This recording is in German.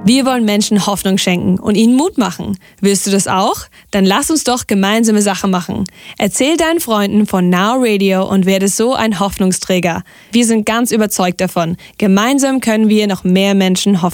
Wir wollen Menschen Hoffnung schenken und ihnen Mut machen. Willst du das auch? Dann lass uns doch gemeinsame Sache machen. Erzähl deinen Freunden von Now Radio und werde so ein Hoffnungsträger. Wir sind ganz überzeugt davon. Gemeinsam können wir noch mehr Menschen Hoffnung